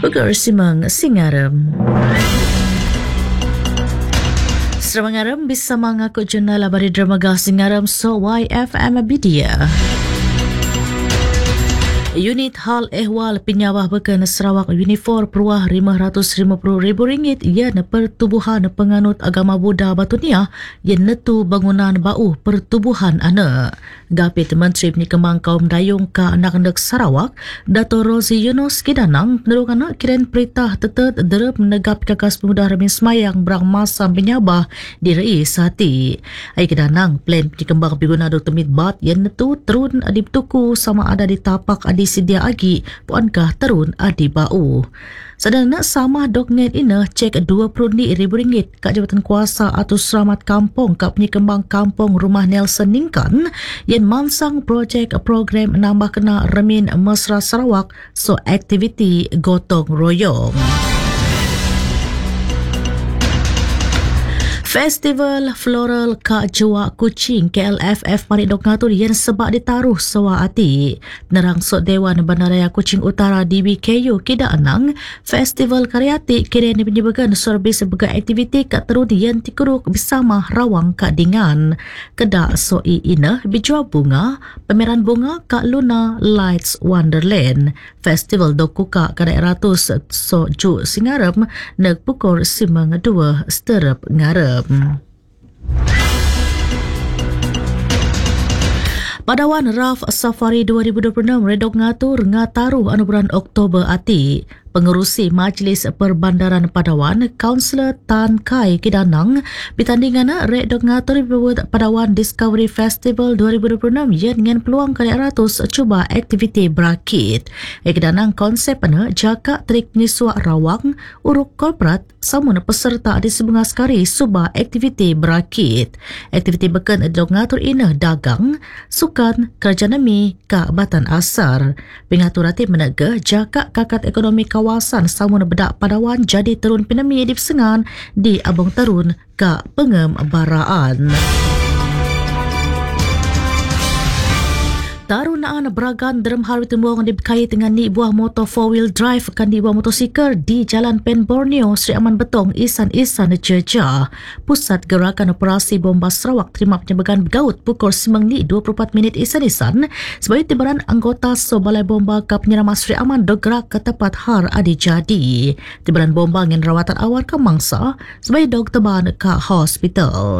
Simang Singaram. Seramangaram bisa mengaku jurnal labari dramaga Singaram so YFM Media. Unit Hal Ehwal Penyawah Bekan Sarawak Unifor Peruah RM550,000 yang pertubuhan penganut agama Buddha Batunia yang netu bangunan bau pertubuhan anak. Gapit Menteri Penyekembang Kaum Dayung ke Anak-anak Sarawak, Dato' Rozi Yunus Kidanang nerung anak kiran perintah tetap derap menegap kakas pemuda Remin Semayang berang masam penyabah di Rais Hati. Ai Kidanang plan Penyekembang Biguna Dr. Midbat yang netu terun adi tuku sama ada di tapak adi sedia agi puankah terun adi bau. Sedangkan sama doknet ina cek RM20,000 kat Jabatan Kuasa atau Selamat Kampung kat Penyekembang Kampung Rumah Nelson Ningkan yang mansang projek program nambah kena Remin Mesra Sarawak so aktiviti gotong royong. Festival Floral Kak Jua Kuching KLFF Parit Ngatur yang sebab ditaruh sewa hati. Nerang Sok Dewan Bandaraya Kuching Utara DBKU Kida Anang, Festival Karyati kira penyebabkan servis sebagai aktiviti kat terun yang dikuruk bersama rawang Kak Dingan. Kedak Soi Ina Bijua Bunga, pameran bunga Kak Luna Lights Wonderland. Festival Dokuka Kadai Ratus Sok Ju Singaram nak pukul 2 Sterep Ngarep. Padawan RAF Safari 2026 redok ngatur ngataruh anugerah Oktober ati. Pengerusi Majlis Perbandaran Padawan, Kaunselor Tan Kai Kidanang, bertandingan redok ngatur berbuat Padawan Discovery Festival 2026 yang dengan peluang kali ratus cuba aktiviti berakit. Kidanang konsep jaka trik niswa rawang, uruk korporat, samun peserta di sebunga sekali suba aktiviti berakit. Aktiviti beken redok ngatur ina dagang, sukan, kerjanami, Batan Asar. Pengatur hati menegah jaka kakat ekonomi kawasan samun bedak Padawan jadi terun pinami di Sengan di Abang Terun ke pengembaraan. Tarunaan Bragan Derem Hari Tembong dibekait dengan ni buah motor 4-wheel drive kan di buah motosikal di Jalan Pen Borneo, Sri Aman Betong, Isan-Isan Jeja. Pusat Gerakan Operasi Bomba Sarawak terima penyebagan bergaut pukul 9:24 Isan-Isan sebagai tibaran anggota Sobalai Bomba ke penyeraman Sri Aman dogerak ke tempat har adi jadi. Tibaran bomba dengan rawatan awal ke mangsa sebagai dog teban ke hospital.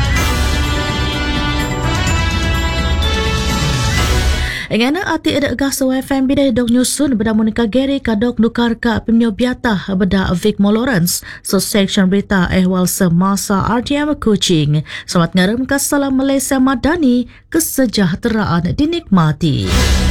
Ingana ati ada gas WFM bidai dok nyusun beda Monica Gary kadok nukar ka pemnyo biata beda Vic Lawrence so section berita ehwal semasa RTM Kuching. Selamat ngaram ke salam Malaysia Madani, kesejahteraan dinikmati.